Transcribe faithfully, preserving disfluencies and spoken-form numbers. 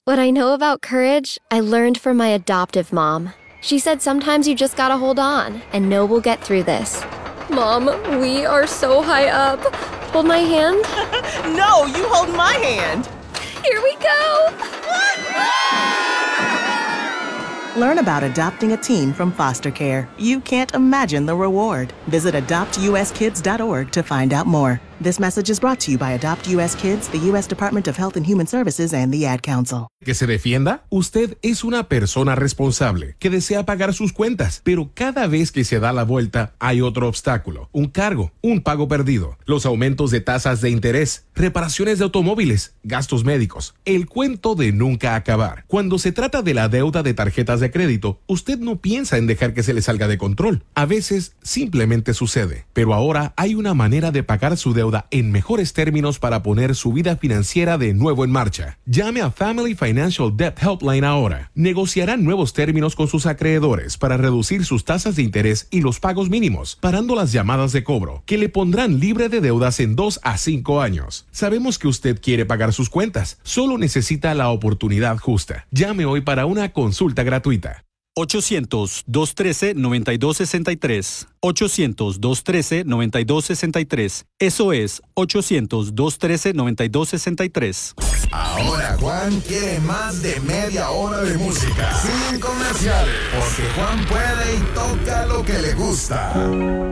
What I know about courage, I learned from my adoptive mom. She said sometimes you just gotta hold on and know we'll get through this. Mom, we are so high up. Hold my hand. No, you hold my hand. Here we go. Learn about adopting a teen from foster care. You can't imagine the reward. Visit adopt u s kids dot org to find out more. This message is brought to you by Adopt U S Kids, the U S Department of Health and Human Services, and the Ad Council. ¿Que se defienda? Usted es una persona responsable que desea pagar sus cuentas, pero cada vez que se da la vuelta hay otro obstáculo, un cargo, un pago perdido, los aumentos de tasas de interés, reparaciones de automóviles, gastos médicos, el cuento de nunca acabar. Cuando se trata de la deuda de tarjetas de crédito, usted no piensa en dejar que se le salga de control. A veces simplemente sucede, pero ahora hay una manera de pagar su deuda en mejores términos para poner su vida financiera de nuevo en marcha. Llame a Family Financial Debt Helpline ahora. Negociarán nuevos términos con sus acreedores para reducir sus tasas de interés y los pagos mínimos, parando las llamadas de cobro, que le pondrán libre de deudas en dos a cinco años. Sabemos que usted quiere pagar sus cuentas, solo necesita la oportunidad justa. Llame hoy para una consulta gratuita. ochocientos, dos uno tres, nueve dos seis tres. ochocientos, dos uno tres, nueve dos seis tres. Eso es ochocientos, dos uno tres, nueve dos seis tres. Ahora Juan quiere más de media hora de música sin comerciales, porque Juan puede y toca lo que le gusta.